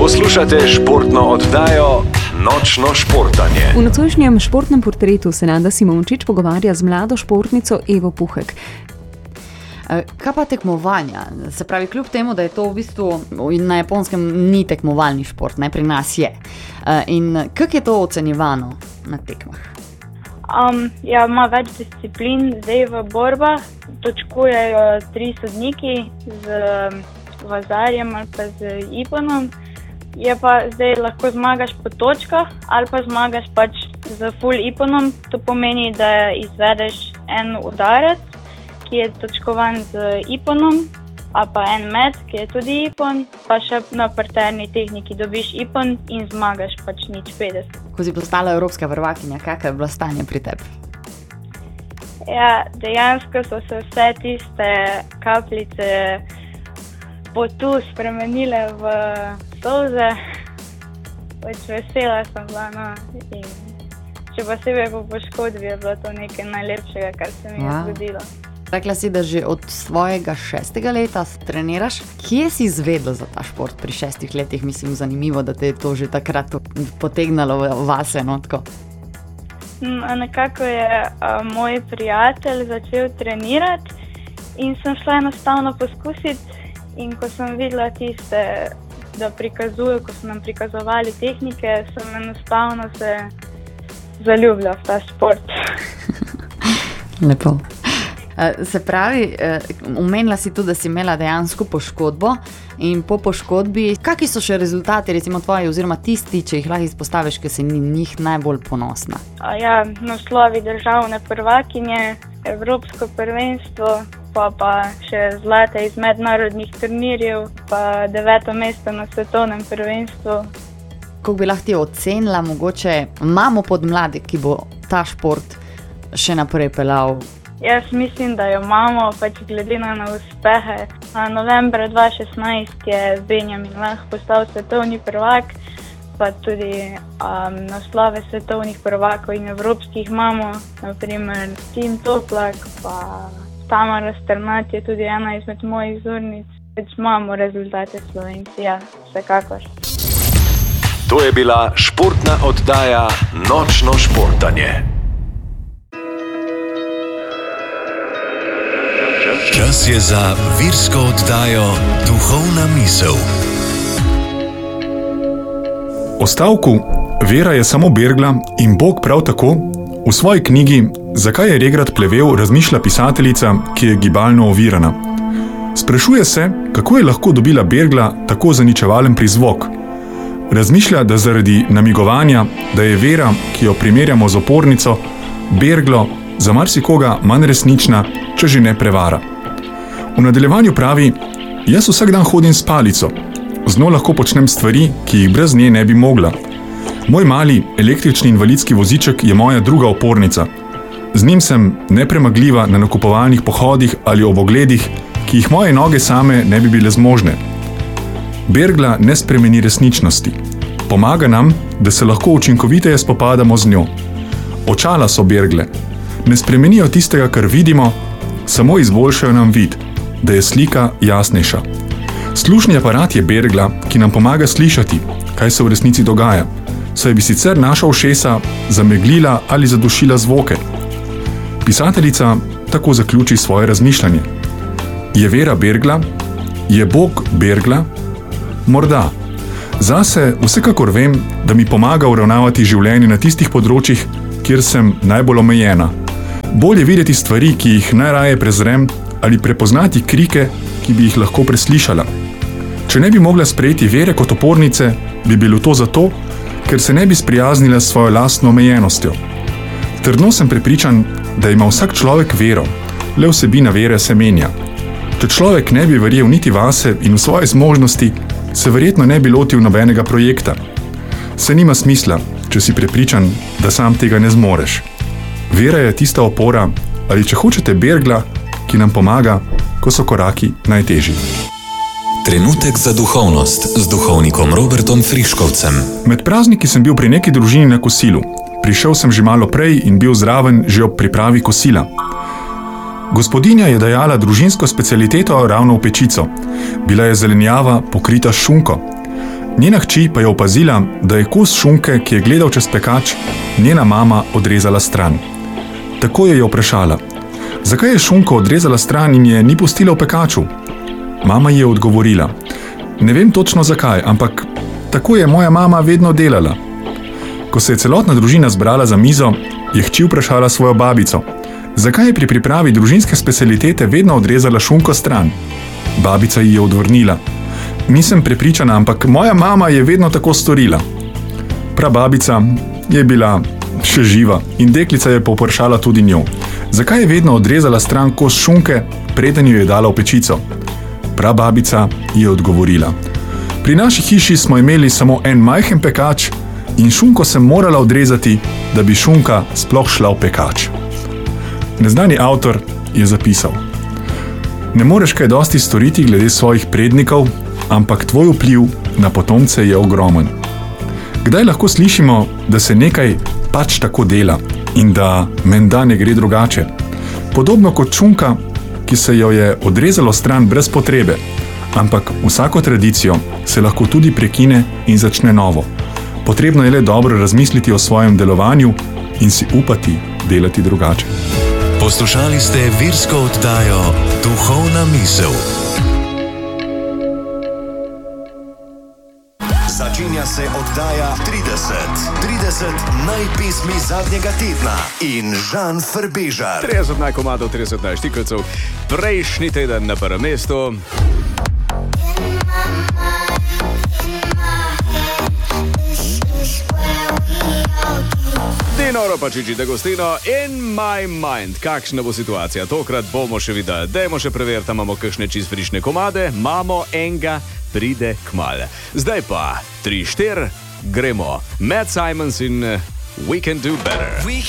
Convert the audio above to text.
Poslušate športno oddajo Nočno športanje. V nocojšnjem športnem portretu se Nada Simončič pogovarja z mlado športnico Evo Puhek. Kaj pa tekmovanja? Se pravi, kljub temu, da je to v bistvu na Japonskem ni tekmovalni šport, ne, pri nas je. In kako je to ocenjevano na tekmah? Ima več disciplin, zdaj v borbah točkujejo 3 sodniki z vazarjem ali pa z iponom. Je pa zdaj lahko zmagaš po točkah ali pa zmagaš pač z full iponom. To pomeni, da izvedeš en udarec, ki je točkovan z iponom, a pa en met, ki je tudi ipon, pa še na parterni tehniki dobiš ipon in zmagaš pač 0,50. Ko si postala evropska prvakinja, kakšno je bilo stanje pri tebi? Ja, dejansko so se vse tiste kapljice potu spremenile v solze. Pač vesela sem bila, no, in še posebej po poškodbi je bilo to nekaj najlepšega, kar se mi je zgodilo. Rekla si, da že od svojega 6. leta treniraš. Kje si izvedla za ta šport pri 6 letih? Mislim, zanimivo, da te je to že takrat potegnalo vase, no, tako. Nekako je moj prijatelj začel trenirati in sem šla enostavno poskusiti. In ko sem videla tiste, da prikazujejo, ko so nam prikazovali tehnike, sem enostavno se zaljubila v ta šport. Lepo. Se pravi, omenila si tudi, da si imela dejansko poškodbo in po poškodbi, kakšni so še rezultati, recimo tvoji, oziroma tisti, če jih lahko izpostaviš, ki si njih najbolj ponosna? Naslovi državne prvakinje, evropsko prvenstvo, pa še zlate iz mednarodnih turnirjev, pa 9. mesto na svetovnem prvenstvu. Kako bi lahko ti ocenila, mogoče imamo podmlade, ki bo ta šport še naprej peljal? Jaz mislim, da jo imamo, pač glede na uspehe. Novembra 2016 je Benjamin Lah postal svetovni prvak, pa tudi naslove svetovnih prvakov in evropskih imamo, naprimer Tim Toplak, pa Tamara Strnad je tudi ena izmed mojih vzornic. Pač imamo rezultate Slovenci, ja, vsekakor. To je bila športna oddaja Nočno športanje. Čas je za virsko oddajo Duhovna misel. O stavku Vera je samo bergla in Bog prav tako v svoji knjigi Zakaj je regrat plevel razmišlja pisateljica, ki je gibalno ovirana. Sprašuje se, kako je lahko dobila bergla tako zaničevalen prizvok. Razmišlja, da zaradi namigovanja, da je Vera, ki jo primerjamo z opornico, berglo za marsikoga manj resnična, če že ne prevara. V nadaljevanju pravi, jaz vsak dan hodim s palico. Z njo lahko počnem stvari, ki jih brez nje ne bi mogla. Moj mali električni invalidski voziček je moja druga opornica. Z njim sem nepremagljiva na nakupovalnih pohodih ali ob ogledih, ki jih moje noge same ne bi bile zmožne. Bergla ne spremeni resničnosti. Pomaga nam, da se lahko učinkoviteje spopadamo z njo. Očala so bergle. Ne spremenijo tistega, kar vidimo, samo izboljšajo nam vid, da je slika jasnejša. Slušni aparat je bergla, ki nam pomaga slišati, kaj se v resnici dogaja, saj bi sicer naša ušesa zameglila ali zadušila zvoke. Pisateljica tako zaključi svoje razmišljanje. Je Vera bergla? Je Bog bergla? Morda. Zase vsekakor vem, da mi pomaga uravnavati življenje na tistih področjih, kjer sem najbolj omejena. Bolje videti stvari, ki jih najraje prezrem, ali prepoznati krike, ki bi jih lahko preslišala. Če ne bi mogla sprejeti Vere kot opornice, bi bilo to zato, ker se ne bi sprijaznila s svojo lastno omejenostjo. Trdno sem prepričan, da ima vsak človek vero, le vsebina vere se menja. Če človek ne bi verjel niti vase in v svoje zmožnosti, se verjetno ne bi lotil nobenega projekta. Se nima smisla, če si prepričan, da sam tega ne zmoreš. Vera je tista opora, ali če hočete bergla, ki nam pomaga, ko so koraki najtežji. Trenutek za duhovnost z duhovnikom Robertom Friškovcem. Med prazniki sem bil pri neki družini na kosilu. Prišel sem že malo prej in bil zraven že ob pripravi kosila. Gospodinja je dajala družinsko specialiteto ravno v pečico. Bila je zelenjava pokrita s šunko. Njena hči pa je opazila, da je kos šunke, ki je gledal čez pekač, njena mama odrezala stran. Tako je vprašala, zakaj je šunko odrezala stran in je ni pustila v pekaču? Mama ji je odgovorila, ne vem točno zakaj, ampak tako je moja mama vedno delala. Ko se je celotna družina zbrala za mizo, je hči vprašala svojo babico, zakaj je pri pripravi družinske specialitete vedno odrezala šunko stran. Babica ji je odvrnila, nisem prepričana, ampak moja mama je vedno tako storila. Prababica je bila še živa in deklica je povprašala tudi njo, zakaj je vedno odrezala stran kos šunke, preden jo je dala v pečico. Prababica je odgovorila, pri naši hiši smo imeli samo en majhen pekač in šunko sem morala odrezati, da bi šunka sploh šla v pekač. Neznani avtor je zapisal, ne moreš kaj dosti storiti glede svojih prednikov, ampak tvoj vpliv na potomce je ogromen. Kdaj lahko slišimo, da se nekaj pač tako dela in da menda ne gre drugače? Podobno kot šunka, ki se jo je odrezalo stran brez potrebe, ampak vsako tradicijo se lahko tudi prekine in začne novo. Potrebno je le dobro razmisliti o svojem delovanju in si upati delati drugače. Poslušali ste virsko oddajo Duhovna misel. Začenja se oddaja 30 najpesmi zadnjega tedna in Žan Frbežar. 30 najkomadov, 30 najštikelcev. Prejšnji teden na prvem mestu. Dinoro pa Čiči D'Agostino in My Mind. Kakšna bo situacija? Tokrat bomo še videli. Dajmo še preveriti, imamo kakšne čist frišne komade. Imamo enega, pride kmale. Zdaj pa 3-4, gremo. Matt Simons in We Can Do Better.